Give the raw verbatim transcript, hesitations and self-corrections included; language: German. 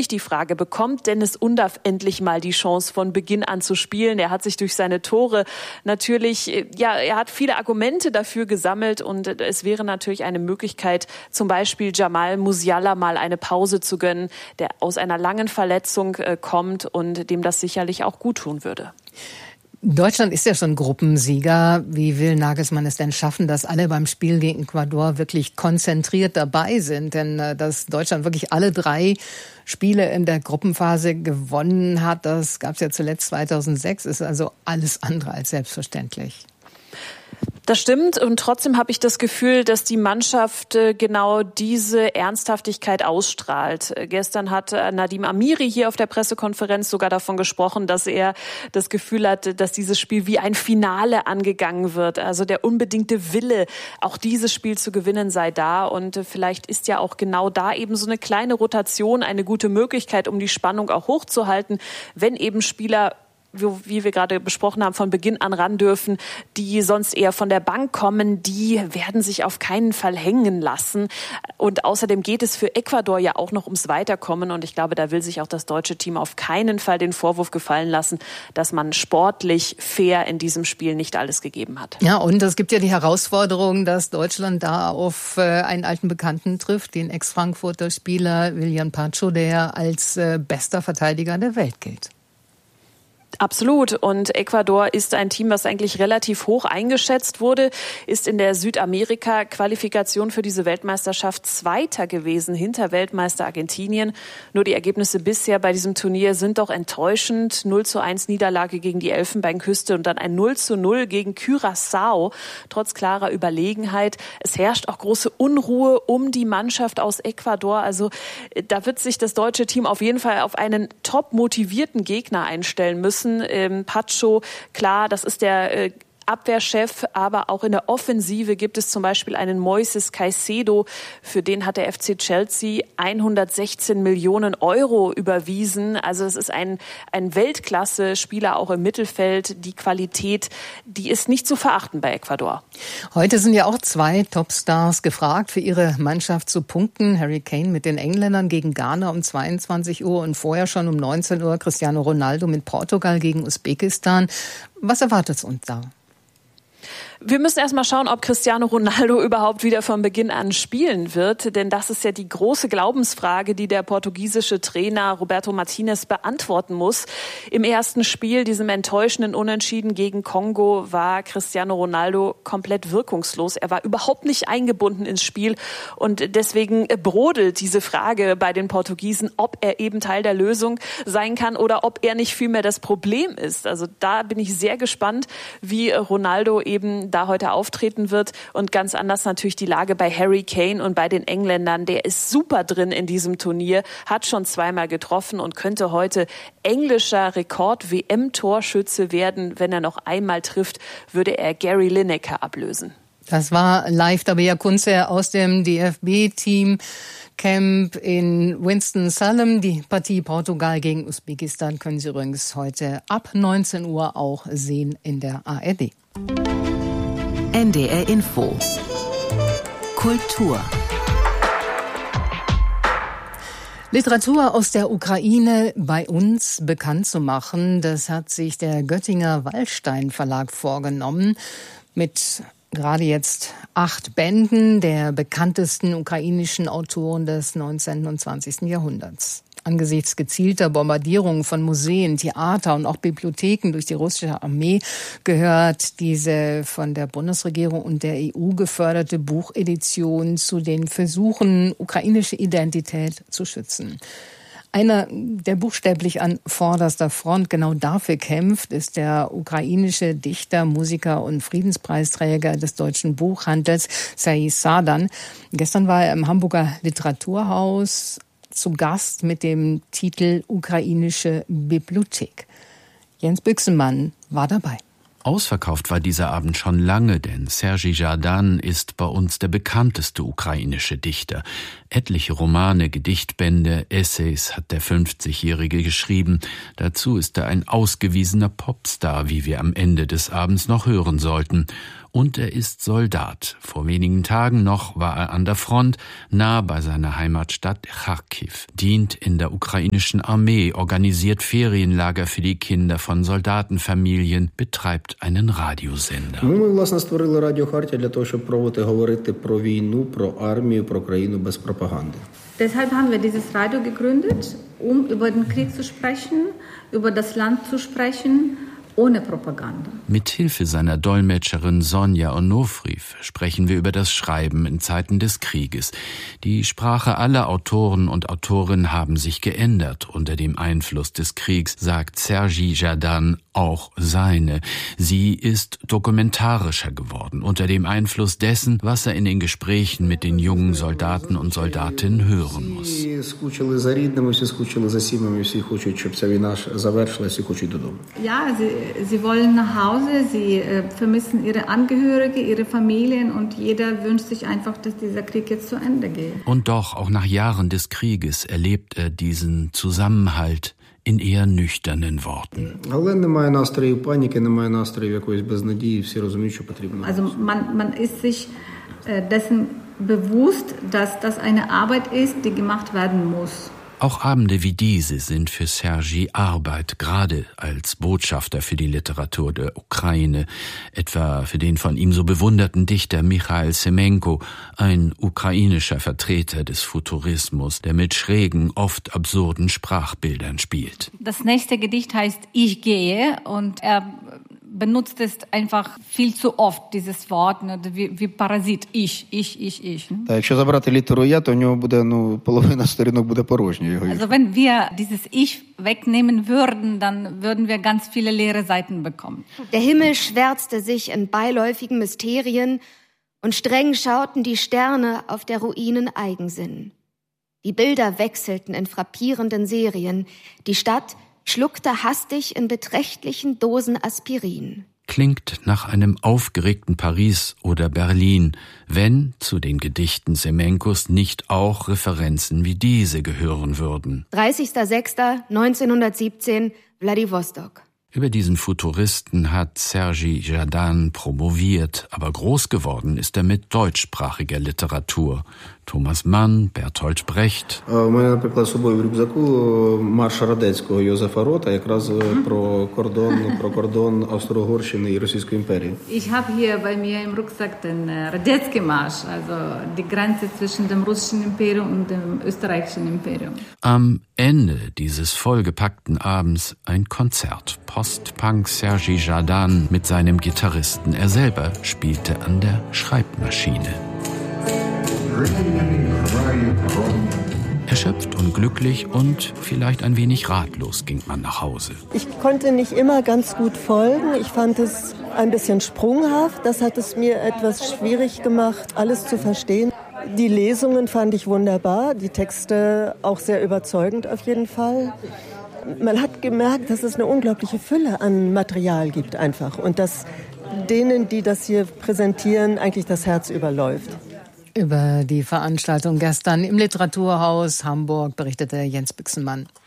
natürlich die Frage, bekommt Deniz Undav endlich mal die Chance, von Beginn an zu spielen? Er hat sich durch seine Tore natürlich, ja, er hat viele Argumente dafür gesammelt und es wäre natürlich eine Möglichkeit, zum Beispiel Jamal Musiala mal eine Pause zu gönnen, der aus einer langen Verletzung äh, kommt und dem das sicherlich auch gut tun würde. Deutschland ist ja schon Gruppensieger. Wie will Nagelsmann es denn schaffen, dass alle beim Spiel gegen Ecuador wirklich konzentriert dabei sind? Denn äh, dass Deutschland wirklich alle drei Spiele in der Gruppenphase gewonnen hat, das gab es ja zuletzt zweitausendsechs, ist also alles andere als selbstverständlich. Das stimmt und trotzdem habe ich das Gefühl, dass die Mannschaft genau diese Ernsthaftigkeit ausstrahlt. Gestern hat Nadim Amiri hier auf der Pressekonferenz sogar davon gesprochen, dass er das Gefühl hat, dass dieses Spiel wie ein Finale angegangen wird. Also der unbedingte Wille, auch dieses Spiel zu gewinnen, sei da. Und vielleicht ist ja auch genau da eben so eine kleine Rotation eine gute Möglichkeit, um die Spannung auch hochzuhalten, wenn eben Spieler, wie wir gerade besprochen haben, von Beginn an ran dürfen, die sonst eher von der Bank kommen, die werden sich auf keinen Fall hängen lassen. Und außerdem geht es für Ecuador ja auch noch ums Weiterkommen. Und ich glaube, da will sich auch das deutsche Team auf keinen Fall den Vorwurf gefallen lassen, dass man sportlich fair in diesem Spiel nicht alles gegeben hat. Ja, und es gibt ja die Herausforderung, dass Deutschland da auf einen alten Bekannten trifft, den Ex-Frankfurter Spieler Willian Pacho, der als bester Verteidiger der Welt gilt. Absolut. Und Ecuador ist ein Team, was eigentlich relativ hoch eingeschätzt wurde, ist in der Südamerika-Qualifikation für diese Weltmeisterschaft Zweiter gewesen, hinter Weltmeister Argentinien. Nur die Ergebnisse bisher bei diesem Turnier sind doch enttäuschend. null zu eins Niederlage gegen die Elfenbeinküste und dann ein null zu null gegen Curaçao, trotz klarer Überlegenheit. Es herrscht auch große Unruhe um die Mannschaft aus Ecuador. Also da wird sich das deutsche Team auf jeden Fall auf einen top motivierten Gegner einstellen müssen. Ähm, Pacho, klar, das ist der äh, Abwehrchef, aber auch in der Offensive gibt es zum Beispiel einen Moises Caicedo, für den hat der F C Chelsea hundertsechzehn Millionen Euro überwiesen. Also es ist ein, ein Weltklasse-Spieler auch im Mittelfeld. Die Qualität, die ist nicht zu verachten bei Ecuador. Heute sind ja auch zwei Topstars gefragt, für ihre Mannschaft zu punkten. Harry Kane mit den Engländern gegen Ghana um zweiundzwanzig Uhr und vorher schon um neunzehn Uhr Cristiano Ronaldo mit Portugal gegen Usbekistan. Was erwartet uns da? Wir müssen erst mal schauen, ob Cristiano Ronaldo überhaupt wieder von Beginn an spielen wird, denn das ist ja die große Glaubensfrage, die der portugiesische Trainer Roberto Martinez beantworten muss. Im ersten Spiel, diesem enttäuschenden Unentschieden gegen Kongo, war Cristiano Ronaldo komplett wirkungslos. Er war überhaupt nicht eingebunden ins Spiel und deswegen brodelt diese Frage bei den Portugiesen, ob er eben Teil der Lösung sein kann oder ob er nicht vielmehr das Problem ist. Also da bin ich sehr gespannt, wie Ronaldo eben da heute auftreten wird. Und ganz anders natürlich die Lage bei Harry Kane und bei den Engländern. Der ist super drin in diesem Turnier, hat schon zweimal getroffen und könnte heute englischer Rekord-W M-Torschütze werden. Wenn er noch einmal trifft, würde er Gary Lineker ablösen. Das war live Tabea Kunze aus dem D F B-Team. Camp in Winston-Salem. Die Partie Portugal gegen Usbekistan können Sie übrigens heute ab neunzehn Uhr auch sehen in der A R D. N D R Info. Kultur. Literatur aus der Ukraine bei uns bekannt zu machen, das hat sich der Göttinger Wallstein Verlag vorgenommen. Mit gerade jetzt acht Bänden der bekanntesten ukrainischen Autoren des neunzehnten und zwanzigsten Jahrhunderts. Angesichts gezielter Bombardierungen von Museen, Theater und auch Bibliotheken durch die russische Armee gehört diese von der Bundesregierung und der E U geförderte Buchedition zu den Versuchen, ukrainische Identität zu schützen. Einer, der buchstäblich an vorderster Front genau dafür kämpft, ist der ukrainische Dichter, Musiker und Friedenspreisträger des deutschen Buchhandels, Serhii Sadan. Gestern war er im Hamburger Literaturhaus zu Gast mit dem Titel Ukrainische Bibliothek. Jens Büchsenmann war dabei. Ausverkauft war dieser Abend schon lange, denn Serhii Sadan ist bei uns der bekannteste ukrainische Dichter. Etliche Romane, Gedichtbände, Essays hat der fünfzigjährige geschrieben. Dazu ist er ein ausgewiesener Popstar, wie wir am Ende des Abends noch hören sollten. Und er ist Soldat. Vor wenigen Tagen noch war er an der Front, nah bei seiner Heimatstadt Charkiw, dient in der ukrainischen Armee, organisiert Ferienlager für die Kinder von Soldatenfamilien, betreibt einen Radiosender. Ми, власне, створили Радіо Хартія для того, щоб пробувати говорити про війну, про армію, про країну без пропаганди. Deshalb haben wir dieses Radio gegründet, um über den Krieg zu sprechen, über das Land zu sprechen, ohne Propaganda. Mit Hilfe seiner Dolmetscherin Sonja Onofri sprechen wir über das Schreiben in Zeiten des Krieges. Die Sprache aller Autoren und Autorinnen haben sich geändert unter dem Einfluss des Kriegs, sagt Serhii Zhadan, auch seine. Sie ist dokumentarischer geworden, unter dem Einfluss dessen, was er in den Gesprächen mit den jungen Soldaten und Soldatinnen hören muss. Ja, sie, sie wollen nach Hause, sie äh, vermissen ihre Angehörige, ihre Familien und jeder wünscht sich einfach, dass dieser Krieg jetzt zu Ende geht. Und doch, auch nach Jahren des Krieges erlebt er diesen Zusammenhalt in eher nüchternen Worten. Also man, man ist sich äh, dessen bewusst, dass das eine Arbeit ist, die gemacht werden muss. Auch Abende wie diese sind für Serhii Arbeit, gerade als Botschafter für die Literatur der Ukraine, etwa für den von ihm so bewunderten Dichter Michail Semenko, ein ukrainischer Vertreter des Futurismus, der mit schrägen, oft absurden Sprachbildern spielt. Das nächste Gedicht heißt Ich gehe und er benutzt es einfach viel zu oft, dieses Wort, ne, wie, wie Parasit, ich, ich, ich, ich. Ne? Also wenn wir dieses Ich wegnehmen würden, dann würden wir ganz viele leere Seiten bekommen. Der Himmel schwärzte sich in beiläufigen Mysterien und streng schauten die Sterne auf der Ruinen Eigensinn. Die Bilder wechselten in frappierenden Serien. Die Stadt schluckte hastig in beträchtlichen Dosen Aspirin. Klingt nach einem aufgeregten Paris oder Berlin, wenn zu den Gedichten Semenkos nicht auch Referenzen wie diese gehören würden. dreißigster sechster neunzehnhundertsiebzehn, Wladiwostok. Über diesen Futuristen hat Serhii Zhadan promoviert, aber groß geworden ist er mit deutschsprachiger Literatur. Thomas Mann, Bertolt Brecht. У мене, наприклад, з собою в рюкзаку марш Радецького Йозефа Рота, якраз про кордон, про кордон Австро-Угорщини і Російської імперії. Ich habe hier bei mir im Rucksack den Radetzky Marsch, also die Grenze zwischen dem russischen Imperium und dem österreichischen Imperium. Am Ende dieses vollgepackten Abends ein Konzert. Post-Punk Serhii Zhadan mit seinem Gitarristen. Er selber spielte an der Schreibmaschine. Erschöpft und glücklich und vielleicht ein wenig ratlos ging man nach Hause. Ich konnte nicht immer ganz gut folgen. Ich fand es ein bisschen sprunghaft. Das hat es mir etwas schwierig gemacht, alles zu verstehen. Die Lesungen fand ich wunderbar, die Texte auch sehr überzeugend auf jeden Fall. Man hat gemerkt, dass es eine unglaubliche Fülle an Material gibt einfach und dass denen, die das hier präsentieren, eigentlich das Herz überläuft. Über die Veranstaltung gestern im Literaturhaus Hamburg berichtete Jens Büchsenmann.